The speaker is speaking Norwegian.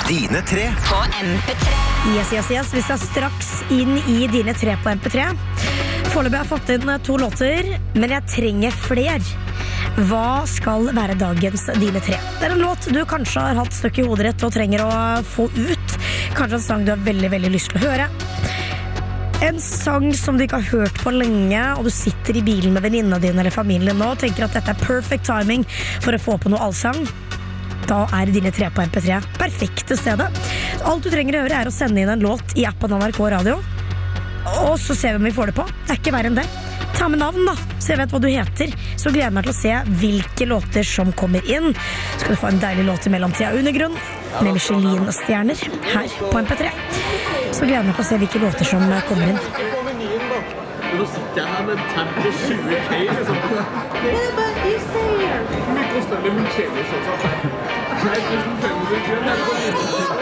Dine tre på MP3. Yes. Vi skal straks inn i Dine tre på MP3. Foreløpig har jeg fått inn 2 låter, men jeg trenger fler. Hva skal være dagens Dine tre? Det en låt du kanskje har hatt støkk i hodet ditt og trenger å få ut. Kanskje en sang du har veldig lyst til å høre. En sang som du ikke har hørt på lenge, og du sitter i bilen med venninna din eller familien nå og tenker at dette perfect timing for å få på noe allsang. Da Dine tre på MP3 perfekte stedet. Alt du trenger å gjøre å sende inn en låt i appen NRK Radio, og så ser vi om vi får det på. Det ikke verre enn det. Ta med navn da, så jeg vet hva du heter. Så gleder jeg meg til å se hvilke låter som kommer inn. Så skal du få en deilig låt i mellomtida Undergrunn med Michelin-stjerner her på MP3. Så gleder jeg meg til å se hvilke låter som kommer inn. Nå sitter jeg her med en tab på 20K liksom. Hvor mye koster det med Michelin sånn? 3500 kroner.